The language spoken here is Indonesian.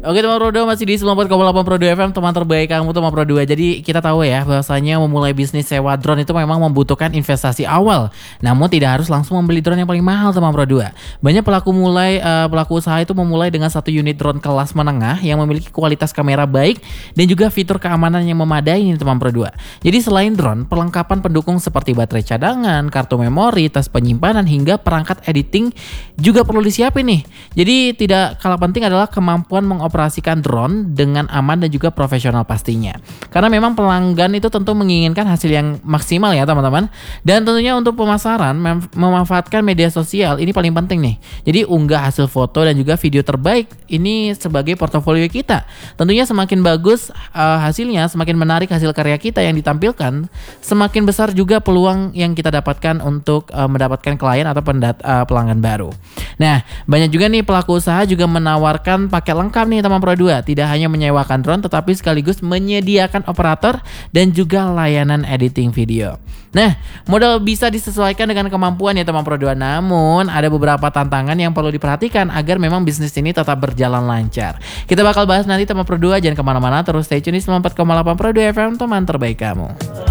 Oke teman Pro 2, masih di 94,8 Pro 2 FM, teman terbaik kamu teman Pro 2. Jadi kita tahu ya bahwasanya memulai bisnis sewa drone itu memang membutuhkan investasi awal. Namun tidak harus langsung membeli drone yang paling mahal teman Pro 2. Banyak pelaku usaha itu memulai dengan satu unit drone kelas menengah yang memiliki kualitas kamera baik dan juga fitur keamanan yang memadai nih teman Pro 2. Jadi selain drone, perlengkapan pendukung seperti baterai cadangan, kartu memori, tas penyimpanan hingga perangkat editing juga perlu disiapin nih. Jadi tidak kalah penting adalah kemampuan mengoperasikan drone dengan aman dan juga profesional pastinya. Karena memang pelanggan itu tentu menginginkan hasil yang maksimal ya teman-teman. Dan tentunya untuk pemasaran memanfaatkan media sosial ini paling penting nih. Jadi unggah hasil foto dan juga video terbaik ini sebagai portofolio kita. Tentunya semakin bagus hasilnya, semakin menarik hasil karya kita yang ditampilkan, semakin besar juga peluang yang kita dapatkan untuk mendapatkan klien atau pelanggan baru. Nah, banyak juga nih pelaku usaha juga menawarkan paket lengkap nih teman Pro 2. Tidak hanya menyewakan drone tetapi sekaligus menyediakan operator dan juga layanan editing video. Nah, modal bisa disesuaikan dengan kemampuan ya teman Pro 2. Namun ada beberapa tantangan yang perlu diperhatikan agar memang bisnis ini tetap berjalan lancar. Kita bakal bahas nanti teman Pro 2, jangan kemana-mana, terus stay tune di 94,8 Pro 2 FM, teman terbaik kamu.